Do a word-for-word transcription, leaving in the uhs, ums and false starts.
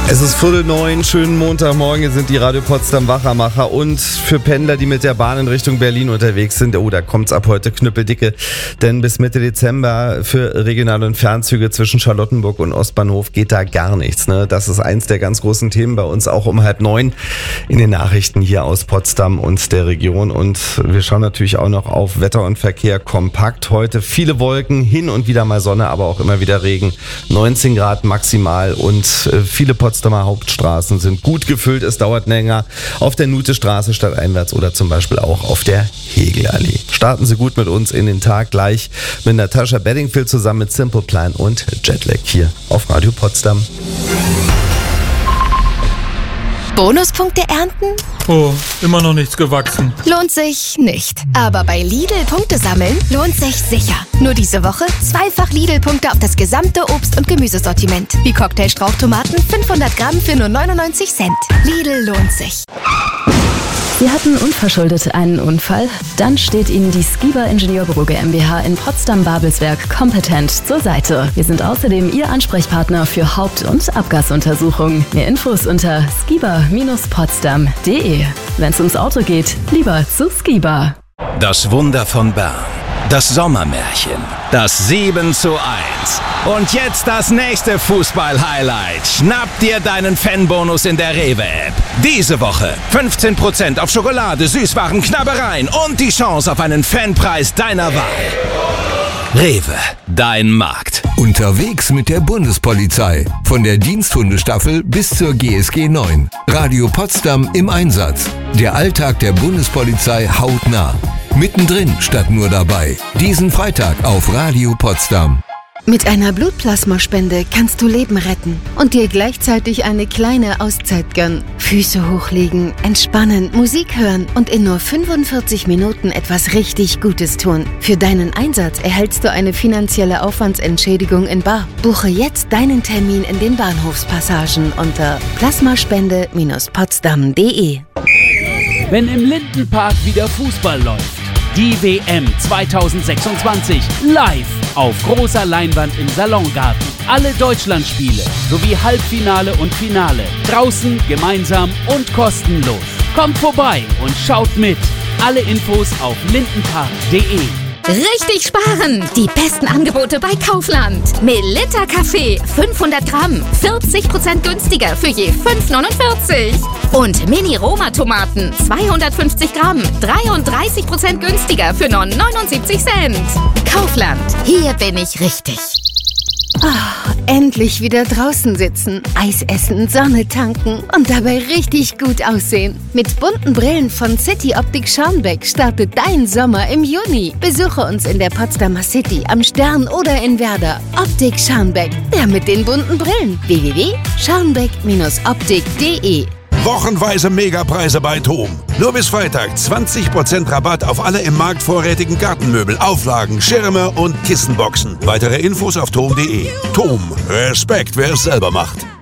Es ist Viertel neun, schönen Montagmorgen, hier sind die Radio Potsdam Wachermacher und für Pendler, die mit der Bahn in Richtung Berlin unterwegs sind, oh, da kommt's ab heute knüppeldicke, denn bis Mitte Dezember für Regional- und Fernzüge zwischen Charlottenburg und Ostbahnhof geht da gar nichts, ne? Das ist eins der ganz großen Themen bei uns, auch um halb neun in den Nachrichten hier aus Potsdam und der Region, und wir schauen natürlich auch noch auf Wetter und Verkehr kompakt. Heute viele Wolken, hin und wieder mal Sonne, aber auch immer wieder Regen, neunzehn Grad maximal und viele Potsdamer Hauptstraßen sind gut gefüllt. Es dauert länger auf der Nutestraße stadteinwärts oder zum Beispiel auch auf der Hegelallee. Starten Sie gut mit uns in den Tag, gleich mit Natascha Bedingfield zusammen mit Simple Plan und Jetlag hier auf Radio Potsdam. Bonuspunkte ernten? Oh, immer noch nichts gewachsen. Lohnt sich nicht. Aber bei Lidl Punkte sammeln lohnt sich sicher. Nur diese Woche zweifach Lidl-Punkte auf das gesamte Obst- und Gemüsesortiment. Wie Cocktailstrauchtomaten fünfhundert Gramm für nur neunundneunzig Cent. Lidl lohnt sich. Sie hatten unverschuldet einen Unfall? Dann steht Ihnen die Skiba Ingenieurbüro GmbH in Potsdam-Babelsberg kompetent zur Seite. Wir sind außerdem Ihr Ansprechpartner für Haupt- und Abgasuntersuchungen. Mehr Infos unter skiba Bindestrich potsdam punkt de. Wenn es ums Auto geht, lieber zu Skiba. Das Wunder von Bern. Das Sommermärchen. Das sieben zu eins. Und jetzt das nächste Fußball-Highlight. Schnapp dir deinen Fanbonus in der Rewe-App. Diese Woche fünfzehn Prozent auf Schokolade, Süßwaren, Knabbereien und die Chance auf einen Fanpreis deiner Wahl. Rewe, dein Markt. Unterwegs mit der Bundespolizei. Von der Diensthundestaffel bis zur G S G neun. Radio Potsdam im Einsatz. Der Alltag der Bundespolizei hautnah. Mittendrin statt nur dabei. Diesen Freitag auf Radio Potsdam. Mit einer Blutplasmaspende kannst du Leben retten und dir gleichzeitig eine kleine Auszeit gönnen. Füße hochlegen, entspannen, Musik hören und in nur fünfundvierzig Minuten etwas richtig Gutes tun. Für deinen Einsatz erhältst du eine finanzielle Aufwandsentschädigung in bar. Buche jetzt deinen Termin in den Bahnhofspassagen unter plasmaspende Bindestrich potsdam punkt de. Wenn im Lindenpark wieder Fußball läuft. Die W M zweitausendsechsundzwanzig live auf großer Leinwand im Salongarten. Alle Deutschlandspiele sowie Halbfinale und Finale. Draußen, gemeinsam und kostenlos. Kommt vorbei und schaut mit. Alle Infos auf lindenpark punkt de. Richtig sparen! Die besten Angebote bei Kaufland. Melitta Kaffee fünfhundert Gramm, vierzig Prozent günstiger für je fünf neunundvierzig. Und Mini-Roma-Tomaten zweihundertfünfzig Gramm, dreiunddreißig Prozent günstiger für nur neunundsiebzig Cent. Kaufland, hier bin ich richtig. Oh, endlich wieder draußen sitzen, Eis essen, Sonne tanken und dabei richtig gut aussehen. Mit bunten Brillen von City Optik Schaumbeck startet dein Sommer im Juni. Besuche uns in der Potsdamer City, am Stern oder in Werder. Optik Schaumbeck, der mit den bunten Brillen. w w w punkt schaumbeck Bindestrich optik punkt de. Wochenweise Megapreise bei TOM. Nur bis Freitag zwanzig Prozent Rabatt auf alle im Markt vorrätigen Gartenmöbel, Auflagen, Schirme und Kissenboxen. Weitere Infos auf tom punkt de. TOM. Respekt, wer es selber macht.